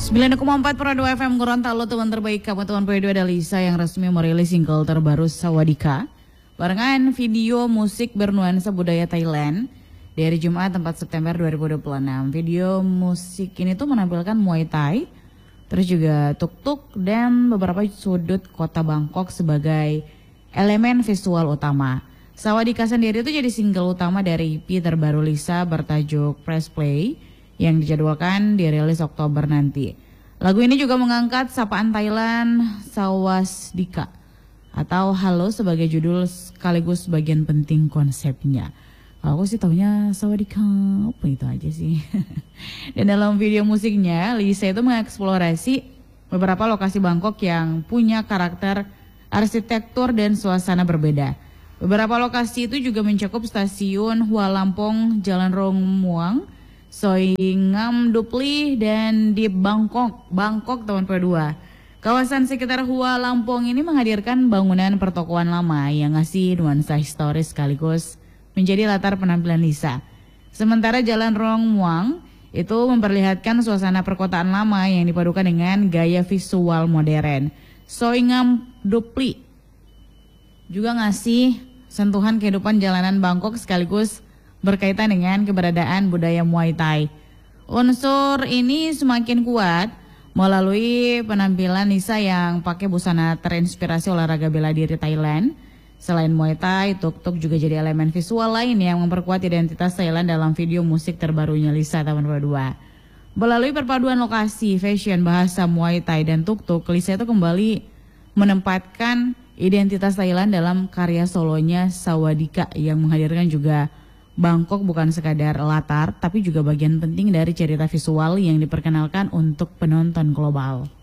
9,4 Pro 2 FM Gorontalo, teman terbaik kamu teman Pro 2 ada Lisa yang resmi merilis single terbaru Sawadika barengan video musik bernuansa budaya Thailand dari Jumat 4 September 2026. Video musik ini tuh menampilkan Muay Thai, terus juga tuk-tuk dan beberapa sudut kota Bangkok sebagai elemen visual utama. Sawadika sendiri itu jadi single utama dari EP terbaru Lisa bertajuk Press Play yang dijadwalkan dirilis Oktober nanti. Lagu ini juga mengangkat sapaan Thailand Sawadika atau halo sebagai judul sekaligus bagian penting konsepnya. Kalau aku sih taunya Sawadika, apa itu aja sih. Dan dalam video musiknya, Lisa itu mengeksplorasi beberapa lokasi Bangkok yang punya karakter arsitektur dan suasana berbeda. Beberapa lokasi itu juga mencakup stasiun Hua Lamphong, Jalan Rong Muang, Soi Ngam Dupli, dan di Bangkok tahun kedua. Kawasan sekitar Hua Lamphong ini menghadirkan bangunan pertokoan lama yang ngasih nuansa historis sekaligus menjadi latar penampilan Lisa. Sementara Jalan Rong Muang itu memperlihatkan suasana perkotaan lama yang dipadukan dengan gaya visual modern. Soi Ngam Dupli juga ngasih sentuhan kehidupan jalanan Bangkok sekaligus berkaitan dengan keberadaan budaya Muay Thai. Unsur ini semakin kuat melalui penampilan Lisa yang pakai busana terinspirasi olahraga bela diri Thailand. Selain Muay Thai, tuk-tuk juga jadi elemen visual lain yang memperkuat identitas Thailand dalam video musik terbarunya Lisa tahun 2022. Melalui perpaduan lokasi, fashion, bahasa Muay Thai, dan tuk-tuk, Lisa itu kembali menempatkan identitas Thailand dalam karya solonya Sawadika yang menghadirkan juga Bangkok bukan sekadar latar, tapi juga bagian penting dari cerita visual yang diperkenalkan untuk penonton global.